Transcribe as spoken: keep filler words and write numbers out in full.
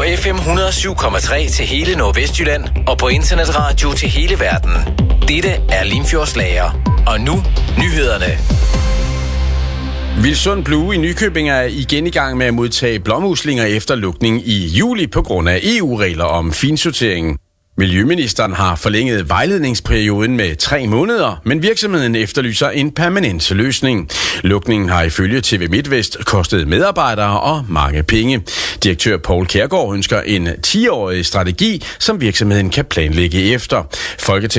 F M et hundrede og syv komma tre til hele Nordvestjylland og på internetradio til hele verden. Dette er Limfjords Lager. Og nu nyhederne. Vilsund Blue i Nykøbing er igen i gang med at modtage blåmuslinger efter lukning i juli på grund af E U-regler om finsortering. Miljøministeren har forlænget vejledningsperioden med tre måneder, men virksomheden efterlyser en permanent løsning. Lukningen har ifølge T V MidtVest kostet medarbejdere og mange penge. Direktør Poul Kjærgaard ønsker en ti-årig strategi, som virksomheden kan planlægge efter. Folketing